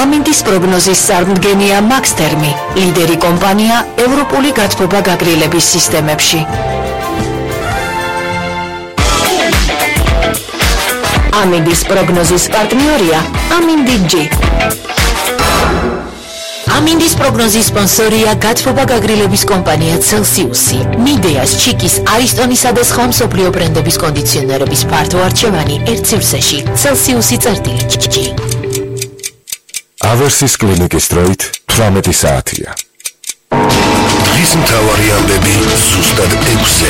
ამინდის პროგნოზის წარმდგენია მაქსთერმი, ლიდერი კომპანია ევროპული გათბობა გაგრილების სისტემებში. ამინდის პროგნოზის პარტნიორია ამინდი-G. ამინდის პროგნოზის სპონსორია გათბობა გაგრილების კომპანია Celsius-ი. მიდეას, ჩიკის, არისტონისა და სხვა მსოფლიო ბრენდების კონდიციონერების ფართო არჩევანი ერთ სივრცეში. Celsius-G. ავერსის კლინიკის დროით 18 საათია. დღის მთავარი ამბები ზუსტად 6-ზე.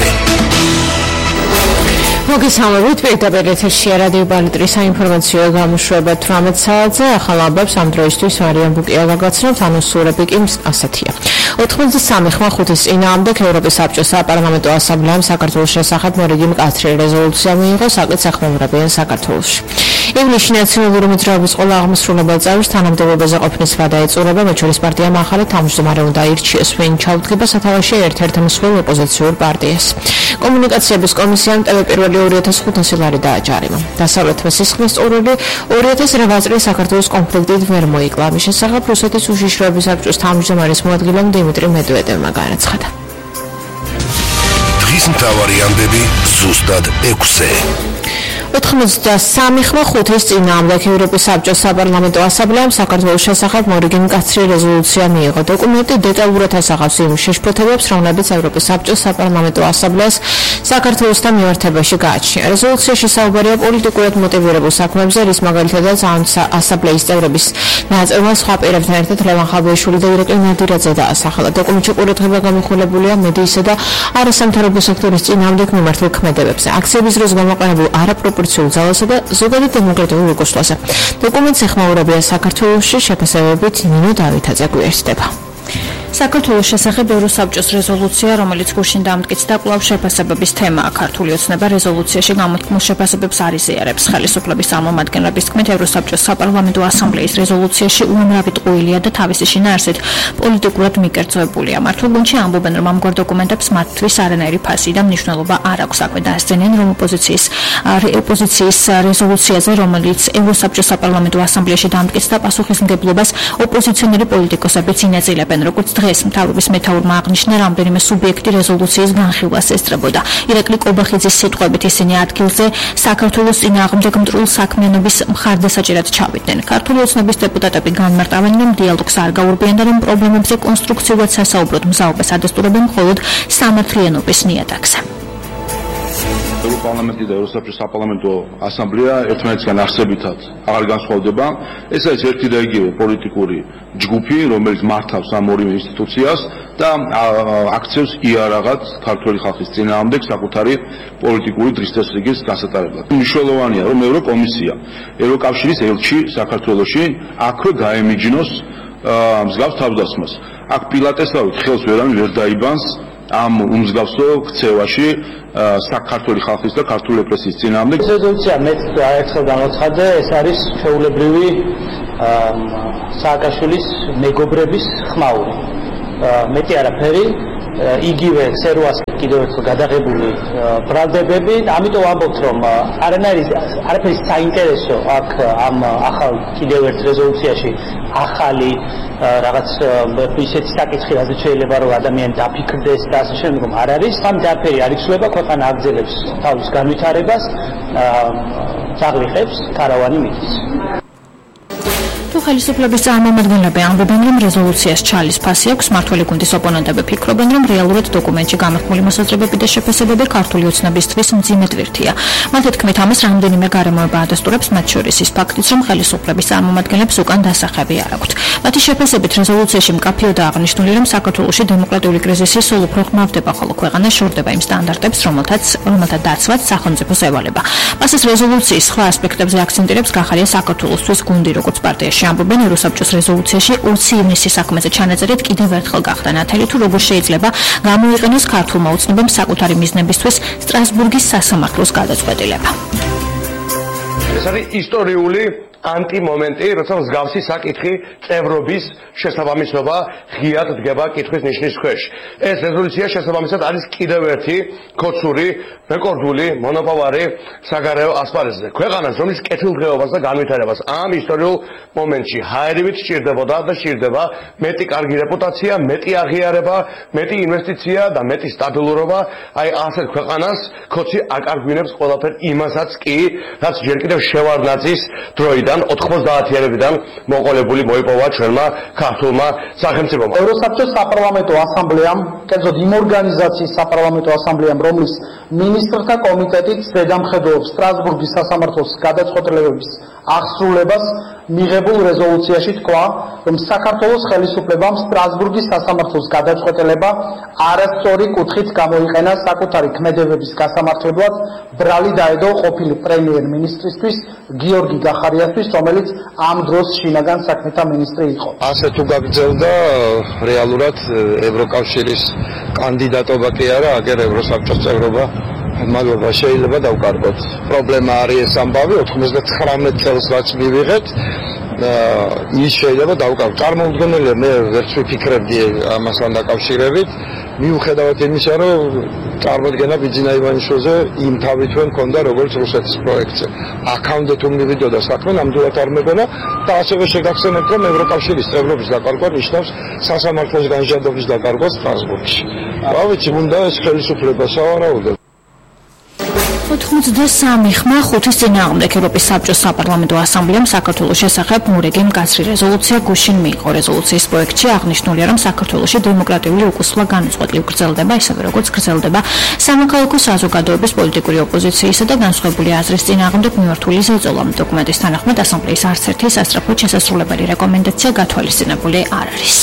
მოგესალმებით, პირდაპირ ეთერშია რადიო ბალიტრის საინფორმაციო გამოშვება 18 საათზე. ახალ ამბებს ამ დროისთვის მარიამ ბუკია გაგაცნობთ, ანონსურები კი ასეთია. 93-5 წინააღმდეგ ევროპის საბჭოს საპარლამენტო ასამბლეამ საქართველოს შესახებ მორიგი მკაცრი რეზოლუცია მიიღო საკითხს ეხმაურებიან საქართველოში. ივნისში ნაციონალური მოძრაობის ყველა აღმასრულებელ წევრს თანამდებობაზე ყოფნის ვადა ეწურება, მათ შორის პარტიამ ახალი თავმჯდომარე უნდა ირჩიოს, ვინ ჩაუდგება სათავეში ერთ-ერთ მსხვილ ოპოზიციურ პარტიას. კომუნიკაციების კომისიამ პირველი 2500 ლარი დააჯარიმა. დასავლეთ სისხლის წურვილი 2008 წლის საქართველოს კონფლიქტით ვერ მოიკლა. ამის შესახებ რუსეთის უშიშროების საბჭოს თავმჯდომარის მოადგილემ დიმიტრი მედვედევმა განაცხადა. დღის მთავარი ამბები ზუსტად 6-ზე. 93-5 წინააღმდეგ ევროპის საბჭოს საპარლამენტო ასამბლეამ საქართველოს შესახებ მორიგი მკაცრი რეზოლუცია მიიღო. დოკუმენტი დეტალურად ასახავს იმ შეშფოთებებს, რომლებიც ევროპის საბჭოს საპარლამენტო ასამბლეას საქართველოსთან მიმართებაში გააჩნია. რეზოლუციაში საუბარია პოლიტიკურად მოტივირებულ საქმეებზე, რის მაგალითადაც ასამბლეის წევრების ნაწილმა სხვა პირებთან ერთად ლევან ხაბეიშვილი და ირაკლი ნადირაძე დაასახელა. დოკუმენტში ყურადღება გამოხმულებულია მედიისა და არასამთავრობო სექტორის წინააღმდეგ მიმართულ ქმედებებზე, აქციების დროს გამოყენებულ არაპროპორციულ ძალასა და ზოგადად დემოკრატიულ უკუსლაზე. დოკუმენტს ეხმაურებიან საქართველოში შეფასებებით ნინო დავითაძე გვერდება. საქართველოს შესახებ ევროსაბჭოს რეზოლუცია, რომელიც გუშინ დამტკიცდა, კვლავ შეფასებების თემაა. ქართული ოცნება რეზოლუციაში გამოთქმულ შეფასებებს არ იზიარებს. ხელისუფლების წარმომადგენლების თქმით, ევროსაბჭოს საპარლამენტო ასამბლეის რეზოლუციაში უამრავი ტყუილია და თავისი შინაარსით პოლიტიკურად მიკერძოებულია. მართლ გუნდში ამბობენ, რომ ამგვარ დოკუმენტებს მათთვის არანაირი ფასი და მნიშვნელობა არ აქვს. აქვე დაასწრნენ, რომ ოპოზიციის რეზოლუციაზე, რომელიც ევროსაბჭოს საპარლამენტო ასამბლეაში დამტკიცდა, პასუხისმგებლობას ოპოზიციონერი პოლიტიკოსებიც ინაწილებენ. როგორც დღეს მთავრობის მეთაურმა აღნიშნა, რამდენიმე სუბიექტი რეზოლუციის განხილვას ესწრებოდა. ირაკლი კობახიძის სიტყვებით ისინი ადგილზე საქართველოს წინააღმდეგ მტრულ საქმიანობის მხარდასაჭერად ჩავიდნენ. ქართული ოცნების დეპუტატები განმარტავენ, რომ დიალოგს არ გაურბიან და რომ პრობლემებზე კონსტრუქციულად სასაუბროდ მზაობას ადასტურებენ მხოლოდ სამართლიანობის ნიადაგზე. ევროპარლამენტი და ევროსაბჭოს საპარლამენტო ასამბლეა ერთმანეთისგან არსებითად აღარ განსხვავდება. ეს არის ერთი და იგივე პოლიტიკური ჯგუფი, რომელიც მართავს ამ ორივე ინსტიტუციას და აქცევს იარაღად ქართული ხალხის წინააღმდეგ საკუთარი პოლიტიკური დრისტესრიგის გასატარებლად. მნიშვნელოვანია, რომ ევროკომისია, ევროკავშირის ელჩი საქართველოში აქვე გაემიჯნოს მსგავს თავდასხმას. აქ პილატესავით ხელს ვერანი ვერ დაიბანს ამ უმსგავსო ქცევაში საქართველოს ხალხის და ქართული ეკლესიის წინააღმდეგ. რეზოლუცია მეც ერთხელ გამოცხადე, ეს არის ჩვეულებრივი სააკაშვილის მეგობრების ხმაური. მეტი არაფერი, იგივე სერვას კიდევ ერთხელ გადაღებული ბრალდებები, ამიტომ ვამბობთ, რომ არაფერი საინტერესო აქ ამ ახალ კიდევ ერთ რეზოლუციაში ახალი რაღაც ისეთი საკითხი, რაზეც შეიძლება რომ ადამიანი დაფიქრდეს და ასე შემდეგ არ არის. სამი არაფერი არ იცვლება, ქვეყანა აგრძელებს თავის განვითარებას, წაღლიხებს, ქარავანი მიდის. ხელისუფლების წარმომადგენლები ამბობენ, რომ რეზოლუციას ჩალის ფასი აქვს. მმართველი გუნდის ოპონენტები ფიქრობენ, რომ რეალურად დოკუმენტში გამოთქმული მოსაზრებები და შეფასებები ქართული ოცნებისთვის მძიმე ტვირთია. მათი თქმით, ამას რამდენიმე გარემოება ადასტურებს, მათ შორის ის ფაქტიც, რომ ხელისუფლების წარმომადგენლებს უკან დასახები არ აქვთ. მათი შეფასებით რეზოლუციაში მკაფიოდა აღნიშნული, რომ საქართველოში დემოკრატიული კრიზისი სულ უფრო ხმავდება, ხოლო ქვეყანა შორდება იმ სტანდარტებს, რომელთა დაცვაც სახელმწიფოს ევალება. მასის რეზოლუციის სხვა ასპექტებზე აქცენტირებს გახარია საქართველოსთვის გუნდი, როგორც პარტიაში ამბობენ, ევროსაბჭოს რეზოლუციაში 20 ივნისის საქმეზე ჩანაწერით კიდევ ერთხელ გახდა ნათელი, თუ როგორ შეიძლება გამოიყენოს ქართულმა ოცნებამ საკუთარი მიზნებისთვის სტრასბურგის სასამართლოს გადაწყვეტილება. ეს არის ისტორიული ანტიმომენტი, როცა მსგავსი საკითხი წევრობის შესაბამისობა ღიად დგება კითხვის ნიშნის ქვეშ. ეს რეზოლუცია შესაბამისად არის კიდევ ერთი ქოცური, რეკორდული, მონოპოვარი საგარეო ასპარეზზე. ქვეყანას, რომლის კეთილდღეობას და განვითარებას ამ ისტორიულ მომენტში ჰაერივით სჭირდებოდა და სჭირდება მეტი კარგი რეპუტაცია, მეტი აღიარება, მეტი ინვესტიცია და მეტი სტაბილურობა, აი ასეთ ქვეყანას ქოცი აკარგვინებს ყველაფერ იმასაც კი, რაც ჯერ კიდევ შევარდნაძის დროიდან 90-იანებიდან მოყოლებული მოიპოვა ჩვენმა ქართულმა სახელმწიფომ. ევროსაბჭოს საპარლამენტო ასამბლეამ, კერძოდ იმ ორგანიზაციის საპარლამენტო ასამბლეამ, რომლის მინისტრთა კომიტეტიც ზედამხედველობს სტრასბურგის სასამართლოს გადაწყვეტილებების აღსრულებას, მიღებულ რეზოლუციაში თქვა, რომ საქართველოს ხელისუფლებამ სტრასბურგის სასამართლოს გადაწყვეტილება არასწორი კუთხით გამოიყენა საკუთარი ქმედებების გასამართლებლად, ბრალი დაედო ყოფილი პრემიერ-მინისტრისთვის გიორგი გახარიასთვის, რომელიც ამ დროს შინაგან საქმეთა მინისტრი იყო. ასე თუ გაგრძელდა რეალურად ევროკავშირის კანდიდატობა კი არა, აგერ ევროსაბჭოს წევრობა მადლობა შეიძლება დავკარგოთ. პრობლემა არის ეს ამბავი 99 წელს რაც მივიღეთ ის შეიძლება დავკარგოთ. წარმოუდგენელია, მე ვერც ვიფიქრებდი ამასთან დაკავშირებით, მიუხედავად იმისა, რომ წარმოდგენა ბიძინა ივანიშვილზე იმ თავით მქონდა როგორც რუსეთის პროექტზე. აქამდე თუ მივიდოდა საქმე, ნამდვილად არ მეგონა და ასევე შეგახსენებთ, რომ ევროკავშირის წევრობის დაკარგვა ნიშნავს სასამართლოს განჯადობის დაკარგვას სტრასბურგში. რა ვიცი, უნდა ეს ხელისუფლება სავარაუდოდ 83 ხმა 5-ის წინააღმდეგ ევროპის საბჭოს საპარლამენტო ასამბლეამ საქართველოს შესახებ მურეგი მკაცრი რეზოლუცია გუშინ მიიღო. რეზოლუციის პროექტში აღნიშნულია, რომ საქართველოში დემოკრატიული უკუსვლა განუწყვეტლივ გრძელდება, ისევე როგორც გრძელდება სამოქალაქო საზოგადოების პოლიტიკური ოპოზიციისა და განსხვავებული აზრის წინააღმდეგ მიმართული ზეწოლა. დოკუმენტის თანახმად ასამბლეის არც ერთი სასწრაფოდ შესასრულებელი რეკომენდაცია გათვალისწინებული არ არის.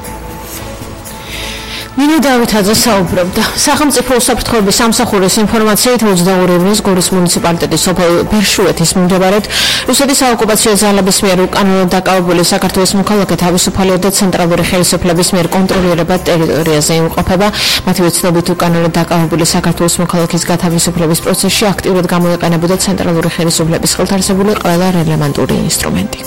მინა დავითაძე საუბრობდა. სახელმწიფო უსაფრთხოების სამსახურის ინფორმაციით 22 ივნისს გორის მუნიციპალიტეტის სოფელ ბერშუეთის მიმდებარედ რუსეთის საოკუპაციო ძალების მიერ უკანონოდ დაკავებული საქართველოს მოქალაქე თავისუფალი და ცენტრალური ხელისუფლების მიერ კონტროლირებად ტერიტორიაზე იმყოფება. მათივე ცნობით უკანონოდ დაკავებული საქართველოს მოქალაქის გათავისუფლების პროცესში აქტიურად გამოიყენებოდა ცენტრალური ხელისუფლების ხელთარსებული ყველა რელევანტური ინსტრუმენტი.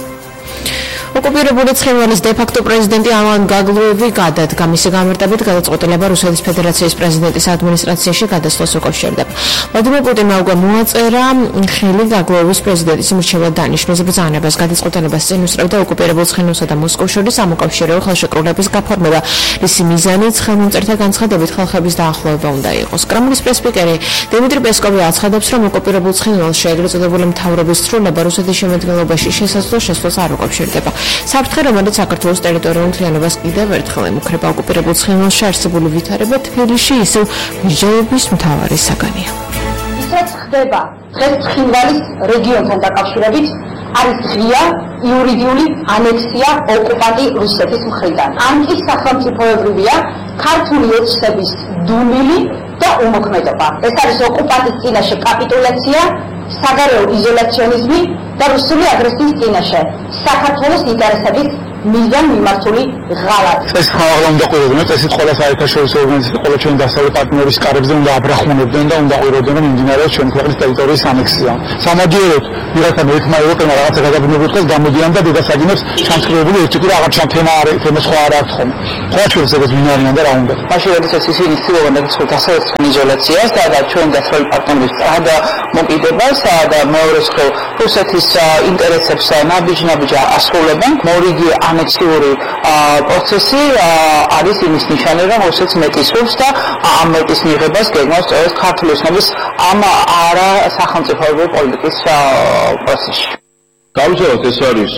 ოკუპირებული ცხინვალის დე-ფაქტო პრეზიდენტი ალან გაგლუევი გადადგა. მისი გამარტებით გადაწყვეტილება რუსეთის ფედერაციის პრეზიდენტის ადმინისტრაციაში გადასვლას უკავშირდება. ვლადიმერ პუტინმა უკვე მოაწერა ხელი გაგლუევის პრეზიდენტის მრჩევლად დანიშნვის ბრძანებას. გადაწყვეტილებას წინ უსწრებდა ოკუპირებულ ცხინვალსა და მოსკოვს შორის სამოკავშირეო ხელშეკრულების გაფორმება, რის მიზანიც ხელმომწერთა განცხადებით ხალხების დაახლოება უნდა იყოს. კრემლის პრესპიკერი დიმიტრი პესკოვი აცხადებს, რომ ოკუპირებულ ცხინვალში ეგრეთ წოდებული მთავრობის ცვლილება რუსეთის შემადგენლობაში შესაძლოს არ უკავშირდება. საფრთხე, რომელიც საქართველოს ტერიტორიულ მთლიანობას კიდევ ერთხელ ემუქრება. ოკუპირებულ ცხინვალში არსებული ვითარება თბილისში ისევ მიღების მთავარი საგანია. ისაც ხდება დღეს ცხინვალის რეგიონთან დაკავშირებით არის ღია იურიდიული ანექსია ოკუპანტი რუსეთის მხრიდან. ან კი სახელმწიფოებრივია ქართული ოცნების დუმილი და უმოქმედობა. ეს არის ოკუპანტის წინაშე კაპიტულაცია, საგარეო იზოლაციონიზმი და რუსული აგრესიის წინაშე საქართველოს ინტერესების მიზან მიმართული ღალატი. ეს ხალხი უნდა ყვიროდნენ, ესეთ ყველა საერთაშორისო ორგანიზაციები, ყველა ჩვენი დასავლეთ პარტნიორის კარებზე უნდა აბრაყმუნებდნენ და უნდა ყვიროდნენ, რომ მიმდინარეობს ჩვენი ქვეყნის ტერიტორიის ანექსია. სამაგიეროდ ვიღაცა მექმა ევროპელმა რაღაცა გადაბმული დღეს გამოდიან და დედასაგინებს ჩამწკრივებული ერთი კვირა აღარ თემა სხვა არ აქვს ხოლმე. ყოველთვის ეგეც მინარიან და რა უნდა. მაშინ როდესაც ისინი ცდილობენ დაგიწყოს დასავლეთ იზოლაციას და ჩვენი დასავლეთ პარტნიორის მოკიდებას და მეორე მხრივ რუსეთის ინტერესებს ნაბიჯ ასრულებენ. მორიგი ანექსიური პროცესი არის იმის ნიშანი, რომ რუსეთს მეტი სურს და ამ მეტის მიღებას გეგმავს სწორედ ქართული ოცნების ამ არა სახელმწიფოებრივი პოლიტიკის პროცესში. გავუშვათ, ეს არის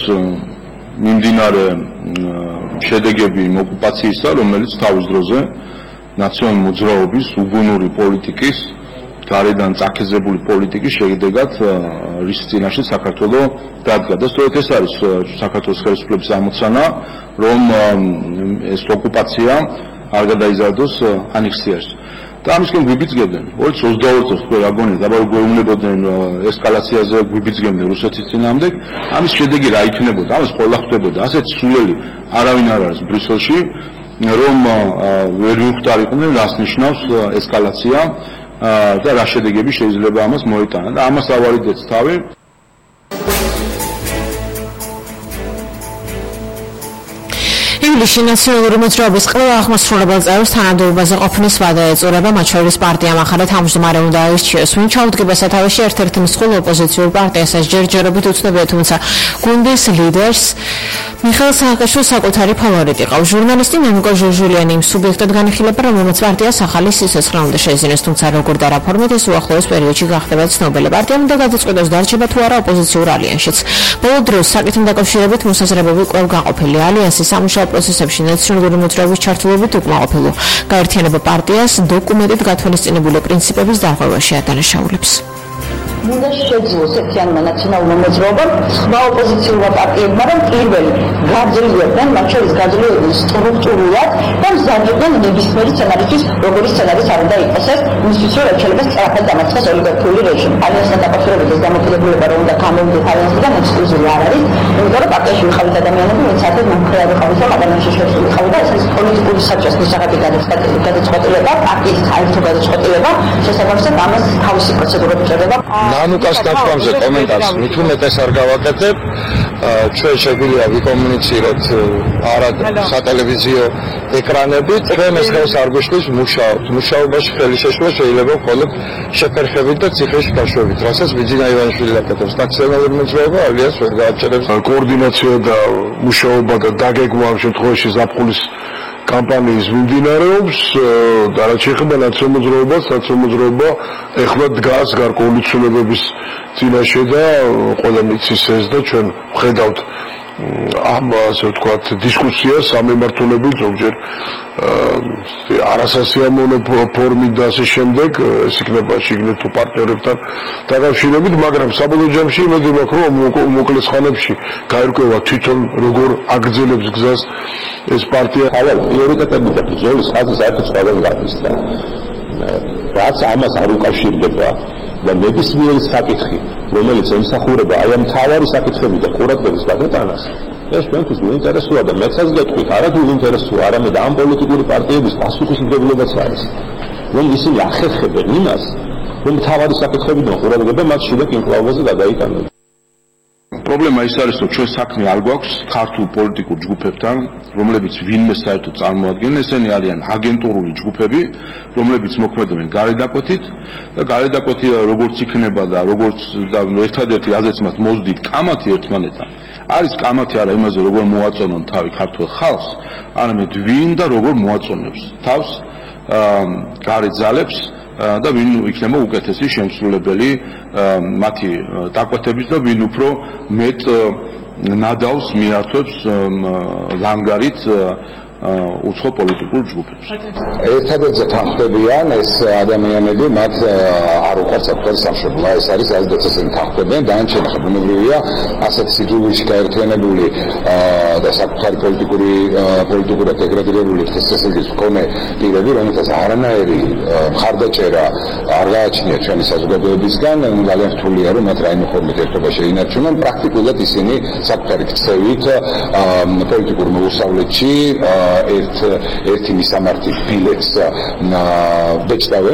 მიმდინარე შედეგები ოკუპაციისა, რომელიც თავის დროზე ნაციონალური მოძრაობის უგუნური პოლიტიკის გარედან წაქეზებული პოლიტიკის შედეგად რის წინაშე საქართველო დადგა და სწორედ ეს არის საქართველოს ხელისუფლების ამოცანა, რომ ეს ოკუპაცია არ გადაიზარდოს ანექსიაში. და ამისკენ გვიბიძგებდნენ 2022 წელს თქვენ რა გონიათ, აბა გვეუბნებოდნენ ესკალაციაზე გვიბიძგებდნენ რუსეთის წინააღმდეგ, ამის შედეგი რა იქნებოდა, ამას ყველა ხვდებოდა. ასეთ სულელი არავინ არ არის ბრიუსელში, რომ ვერ მიხვდარიყვნენ რას ნიშნავს ესკალაცია და რა შედეგები შეიძლება ამას მოეტანა და ამას ავარიდეთ თავი. თბილისში ნაციონალური მოძრაობის ყველა აღმასრულებელ წევრს თანამდებობაზე ყოფნის ვადა ეწურება, მათ შორის პარტიამ ახალი თავმჯდომარე უნდა აირჩიოს. ვინ ჩაუდგება სათავეში ერთ-ერთ მსხვილ ოპოზიციურ პარტიასაც ჯერჯერობით უცნობია, თუმცა გუნდის ლიდერს მიხეილ სააკაშვილს საკუთარი ფავორიტი ყავს. ჟურნალისტი ნემიკო ჟურჟულიანი იმ სუბიექტად განიხილება, რომელმაც პარტიას ახალი სიცოცხლე უნდა შეეძინოს, თუმცა როგორ და რა ფორმით ეს უახლოეს პერიოდში გახდება ცნობილი. პარტიამ უნდა გადაწყვიტოს დარჩება თუ არა ოპოზიციურ ალიანსშიც. ბოლო დროს საკითხთან დაკავშირებით მოსაზრებები კვლავ გაყოფილი. ალიანსის სამუშაო პროცესებში ნაციონალური მოძრაობის ჩართულობით უკმაყოფილო. გაერთიანება პარტიას დოკუმენტით გათვალისწინებული პრინციპების დარღვევაში ადანაშაულებს. უნდა შეძლოს ერთიანობა ნაციონალურმა მოძრაობამ სხვა ოპოზიციურმა პარტიებმა, რომ პირველი გაძლიერდნენ, მათ შორის გაძლიერდნენ სტრუქტურულად და მზადდნენ ნებისმიერი სცენარისთვის, როგორი სცენარის არ უნდა იყოს ეს, იმისთვის რომ ელჩელებას სწრაფად დამარცხოს ოლიგარქიული რეჟიმი. ალიანსთან დაკავშირებით ეს დამოკიდებულება რომ უნდა გამოვიდეს ალიანსიდან ექსკლუზიური არ არის, იმიტომ რომ პარტიაში ვიყავით ადამიანები, ვინც საერთოდ მომხრე ვიყავით, რომ ადამიანში შეშლილი ვიყავით და ეს არის პოლიტიკური საბჭოს მისაღები გადაწყვეტილება, პარტიის საერთო გადაწყვეტილება, შესაბამისად ამას თავისი პროცედურები ჭირდება. ნანუკას ნაცვლამზე კომენტარს მით უმეტეს არ გავაკეთებ. ჩვენ შეგვიძლია ვიკომუნიციროთ არა სატელევიზიო ეკრანებით. ჩვენ ეს ხელს არ გვიშლის მუშაობთ. მუშაობაში ხელი შეშლა შეიძლება მხოლოდ შეფერხებით და ციხეში გაშვებით. რასაც ბიძინა ივანიშვილი აკეთებს. ნაციონალური მოძრაობა ალიანსს ვერ გააჩერებს. კოორდინაცია და მუშაობა და დაგეგმვა ამ შემთხვევაში ზაფხულის კამპანიის მიმდინარეობს და რაც შეეხება ნაციონალურ მოძრაობას, ეხლა დგას გარკვეული ცვლილებების წინაშე და ყველა მიცის ეს და ჩვენ ვხედავთ ამ ასე ვთქვათ დისკუსიას სამემართულებით ზოგჯერ არასასიამოვნო ფორმით და ასე შემდეგ ეს იქნება შიგნით თუ პარტნიორებთან დაკავშირებით, მაგრამ საბოლოო ჯამში იმედი მაქვს რომ უმოკლეს ხანებში გაირკვევა თვითონ როგორ აგრძელებს გზას ეს პარტია. პრიორიტეტები და ბრძოლის ხაზი საერთოდ სხვადასხვა გაფისდა. რაც ამას არ უკავშირდება და ნებისმიერი საკითხი, რომელიც ემსახურება აი ამ მთავარი საკითხები და ყურადღების გადატანას, ეს ჩვენთვის უინტერესოა და მეცაც გეტყვით, არადუ უინტერესოა, არამედ ამ პოლიტიკური პარტიების პასუხისმგებლობაც არის, რომ ისინი ახერხებენ იმას, რომ მთავარი საკითხებიდან ყურადღება მათ შიდა კინკლაუბაზე გადაიტანონ. პრობლემა ის არის, რომ ჩვენ საქმე არ გვაქვს ქართულ პოლიტიკურ ჯგუფებთან, რომლებიც ვინმე საერთოდ წარმოადგენენ, ესენი არიან აგენტურული ჯგუფები, რომლებიც მოქმედებენ გარედაკვეთით და გარედაკვეთი როგორც იქნება და როგორც ერთადერთი აზრიც მათ მოზდით კამათი ერთმანეთთან. არის კამათი არა იმაზე, როგორ მოაწონონ თავი ქართულ ხალხს, არამედ ვინ და როგორ მოაწონებს თავს გარეთ ძალებს და ვინ იქნება უკეთესი შემსრულებელი მათი დაკვეთების და ვინ უფრო მეტ ნადავს მიართვებს ლანგარით უცხო პოლიტიკურ ჯგუფებს. ერთადერთზე თანხმდებიან ეს ადამიანები, მათ არ უყვართ საკუთარი სამშობლო. ეს არის რაც ესენი თანხმდებიან, დანარჩენი ხმობრივია, ასეთ სიძულვილში გაერთიანებული და საკუთარი პოლიტიკურად ეგრედირებული წესრიგის მქონე პირები, რომელთაც არანაირი მხარდაჭერა არ გააჩნია ჩვენი საზოგადოებისგან, ძალიან რთულია რომ მათ რაიმე ფორმით ერთობა შეინარჩუნონ. პრაქტიკულად ისინი საკუთარი ქცევით პოლიტიკურ მოუსწავლეთში ერთი მისამართი ბილეთს ბეჭდავენ.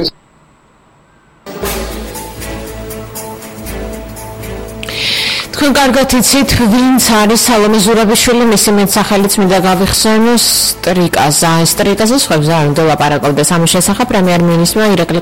თქვენ კარგად იცით, ვინც არის სალომე ზურაბიშვილი, მისი მეტსახელიც მინდა გავიხსენოს სტრიკაზა. სტრიკაზას ხებზე არ უნდა ლაპარაკობდეს ამის შესახებ. პრემიერ-მინისტრმა ირაკლი